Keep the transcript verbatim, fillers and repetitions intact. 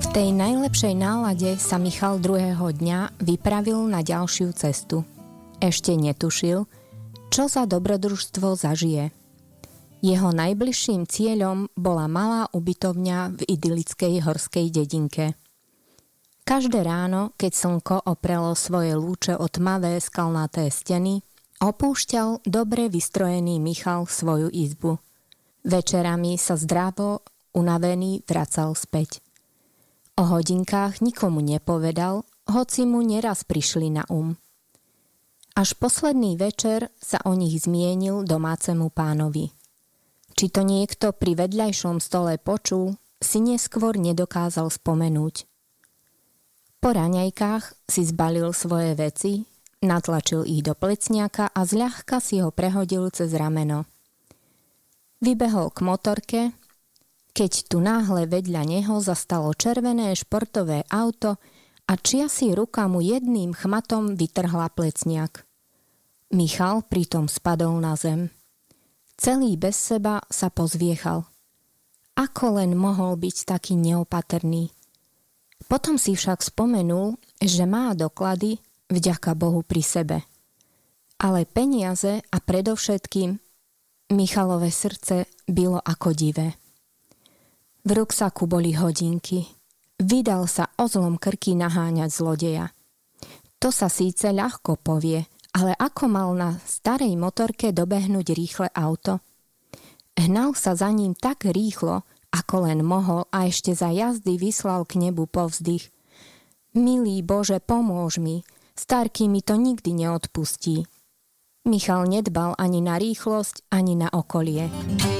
V tej najlepšej nálade sa Michal druhého dňa vypravil na ďalšiu cestu. Ešte netušil, čo za dobrodružstvo zažije. Jeho najbližším cieľom bola malá ubytovňa v idylickej horskej dedinke. Každé ráno, keď slnko oprelo svoje lúče o tmavé skalnaté steny, opúšťal dobre vystrojený Michal svoju izbu. Večerami sa zdravo, unavený, vracal späť. O hodinkách nikomu nepovedal, hoci mu neraz prišli na um. Až posledný večer sa o nich zmienil domácemu pánovi. Či to niekto pri vedľajšom stole počul, si neskôr nedokázal spomenúť. Po raňajkách si zbalil svoje veci, natlačil ich do plecniaka a zľahka si ho prehodil cez rameno. Vybehol k motorke, keď tu náhle vedľa neho zastalo červené športové auto a čiasi ruka mu jedným chmatom vytrhla plecniak. Michal pritom spadol na zem. Celý bez seba sa pozviechal. Ako len mohol byť taký neopatrný? Potom si však spomenul, že má doklady, vďaka Bohu, pri sebe. Ale peniaze a predovšetkým Michalové srdce bylo ako divé. V ruksaku boli hodinky. Vydal sa o zlom krky naháňať zlodeja. To sa síce ľahko povie, ale ako mal na starej motorke dobehnúť rýchle auto? Hnal sa za ním tak rýchlo, ako len mohol a ešte za jazdy vyslal k nebu povzdych. Milý Bože, pomôž mi, Starky mi to nikdy neodpustí. Michal nedbal ani na rýchlosť, ani na okolie.